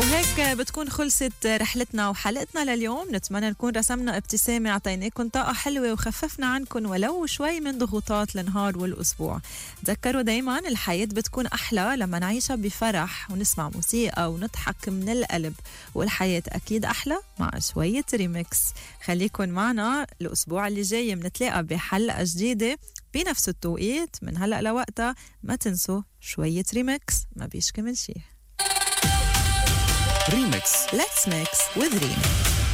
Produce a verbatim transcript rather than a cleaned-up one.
وهيك بتكون خلصت رحلتنا وحلقتنا لليوم. نتمنى نكون رسمنا ابتسامة، عطيناكم طاقة حلوة وخففنا عنكم ولو شوي من ضغوطات النهار والأسبوع. تذكروا دايما الحياة بتكون أحلى لما نعيشها بفرح ونسمع موسيقى ونضحك من القلب، والحياة أكيد أحلى مع شوية ريميكس. خليكن معنا الأسبوع اللي جاي، منتلاقى بحلقة جديدة بنفس التوقيت من هلأ لوقتها. ما تنسوا شوية ريميكس ما بيشكي من شي. ريميكس. Let's mix with Rima.